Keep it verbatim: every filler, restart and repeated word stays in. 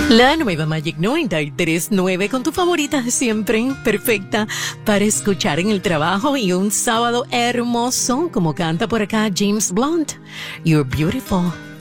La nueva Magic noventa y tres punto nueve con tu favorita de siempre, perfecta para escuchar en el trabajo y un sábado hermoso como canta por acá James Blunt. You're beautiful.